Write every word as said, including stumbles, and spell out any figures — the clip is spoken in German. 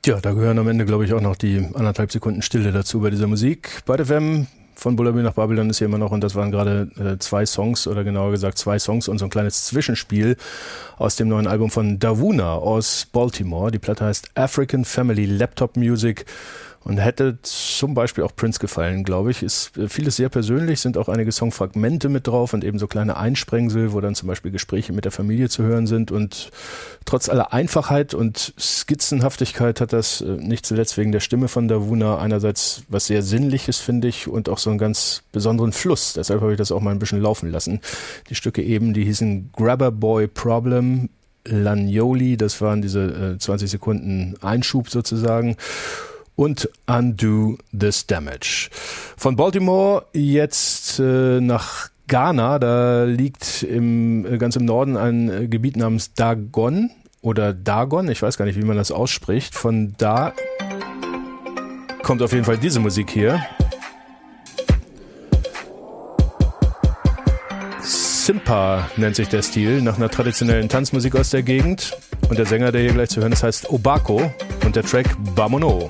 Ja, da gehören am Ende, glaube ich, auch noch die anderthalb Sekunden Stille dazu bei dieser Musik. Bei F M von Bullabü nach Babylon ist hier immer noch, und das waren gerade äh, zwei Songs, oder genauer gesagt zwei Songs und so ein kleines Zwischenspiel aus dem neuen Album von Davuna aus Baltimore. Die Platte heißt African Family Laptop Music und hätte zum Beispiel auch Prince gefallen, glaube ich. Ist äh, vieles sehr persönlich, sind auch einige Songfragmente mit drauf und eben so kleine Einsprengsel, wo dann zum Beispiel Gespräche mit der Familie zu hören sind. Und trotz aller Einfachheit und Skizzenhaftigkeit hat das äh, nicht zuletzt wegen der Stimme von Davuna einerseits was sehr Sinnliches, finde ich, und auch so einen ganz besonderen Fluss. Deshalb habe ich das auch mal ein bisschen laufen lassen. Die Stücke eben, die hießen Grabber Boy Problem, Lanioli, das waren diese äh, zwanzig Sekunden Einschub sozusagen, und Undo This Damage. Von Baltimore jetzt äh, nach Ghana, da liegt im, äh, ganz im Norden ein äh, Gebiet namens Dagon oder Dagon, ich weiß gar nicht, wie man das ausspricht. Von da kommt auf jeden Fall diese Musik hier. Simpa nennt sich der Stil, nach einer traditionellen Tanzmusik aus der Gegend. Und der Sänger, der hier gleich zu hören ist, heißt Obako und der Track Bamono.